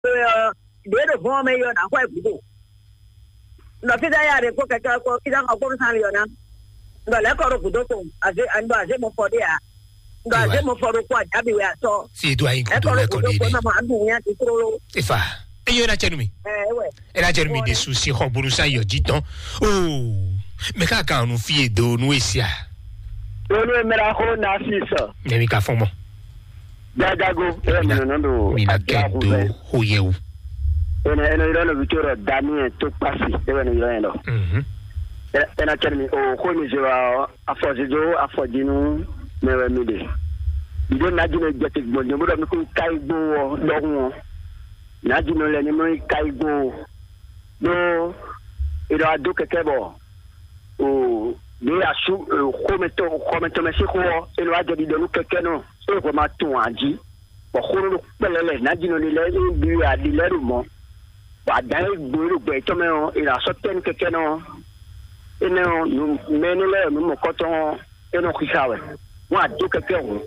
de bon me yo na kwa budo no fida ya de ko ka ko kida ko san yo na ndo le ko ro budo ko aze ando aze mo for dia ndo aze mo for ko abi we aso si do ayin ko le ko de na ma adu ya ti tro efa eyo na chenu mi era chenu mi de souci ko buru sa yo jitan oh me ka ka nu fi edo nu esia no me ra ko na sisa me mi ka fon mo Dadago, no, mina kedo hoyewu. Ena irano vitoro dani to pasi, ena irano. Ena kermi o koni jewa afodinu mewe mide. Bido najino jetik bonde muda mi kun kaibo dongo. Najino le ni mo kaibo. No iro adu kekebo. O de asu kometo mesiko eno ajedi donu kekeno. Ko ma tun aji bo khoro pelele na jino ni le bi adi leru mo ba dai gburu gbe to me o ira so ten keke no eno nu menele nu mo koton eno khisawe wa do keke o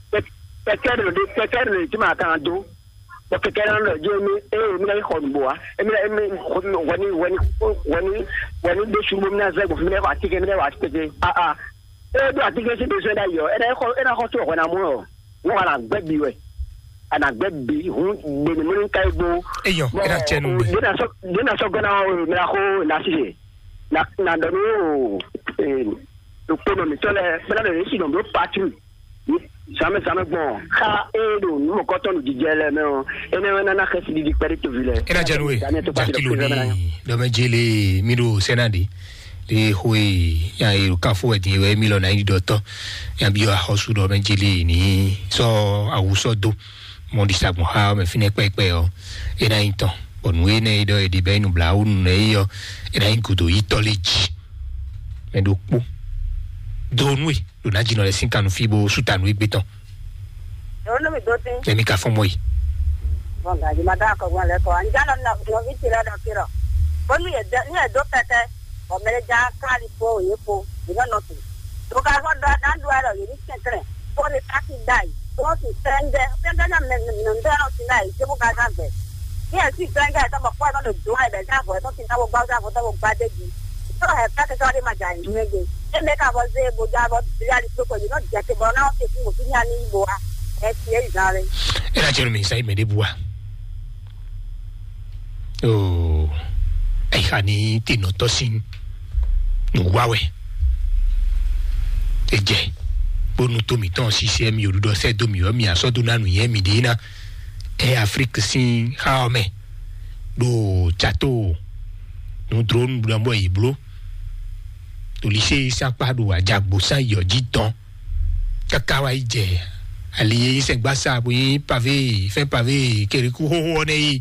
keke ni ti ma kan do bo keke no je mi mi na ko nbo wa wani de shumbo mi na ze go mi na ati ke mi na ati ke do ati ke se do se da yo era ko to ko na mo wọ́n á gbẹ́bí wẹ̀ àná gbẹ́bí hun gbẹ̀mí mú ní káyébó. eyo era chenu be. dena sọ gana mìíràn kó lásìkè na dọ̀nù ìkónómì tọ́lẹ̀ bẹ́ẹ̀ lè sì nà ló pàtó sàmì gbọ̀n ká éèdò nínú kọ́tọ́nù jíjẹ lẹ́mẹ̀ o ẹni wọn nana kẹsì di pẹ́rẹ́ tó fi lẹ̀. era chenu we jakilo ni lọ́mọdéjele miro senadi de hoe ya irukafu edi we milo na idoto ya bio ahosu do menjili ni so awuso do mo disagmo ha me fine pepe o ina inton onwe ne ido edi be nu bla unu ne yo ina inkudo itoleji me do po do nwe do na jino le sinkanu fibo sutanu igbetan no mi do tin emi ka fon mo yi bonga di mada ko wan le ko anjalo na no vitira da kiro bonu ye do tete o mere ja kali po yepo ina notu to ka ho da ndu ara yiri sekre po le taki dai to si sende na nda o sinai je bu ka ga be ye si sende ta mo kwa no do ai be ja bo to tin ta bo ba ja bo ta bo ba de ji to he ka ta ri ma ja ni nge e me ka bo ze bo ja bo ya li ko ni no je ke bo na o te ku ni ani bo a e ti e izare era chero mi sai me de bua oh ai hani tino tosin nuwawe eje bonu to mi ton sise mi orudo se do mi o mi asodo nanu yen mi dina e Afrique sin haome do chateau no drone blambo iblo to lycée sapado ajagbo san yoji ton kakawa ije aliye se gbasa bo pavé fait pavé keriku ho ne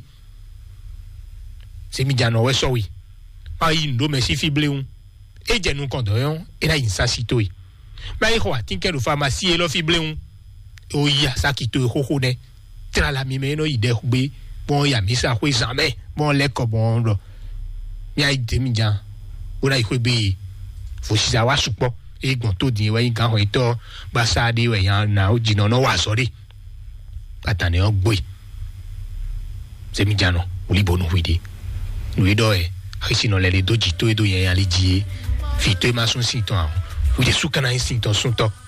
se mi jano we so wi ayi ndo me si fibleun eje nu kondoyon era insasito yi ba yi ho atinke do pharmacie e lo fibleun o ya sakito ho ne tra la mi me no ide gbe bon ya mi sa ko examen bon le ko bon ro ya ide mi jan ora ikwe be fo si sa wa supo egbon to din we yin kan ho ito ba sa de we yan na o jina no wa sori patane o gbo se mi jano uli bonu widi nous doit sinon les doji to edo yan ali ji fi to ma son sinton ou de sukana sinton son to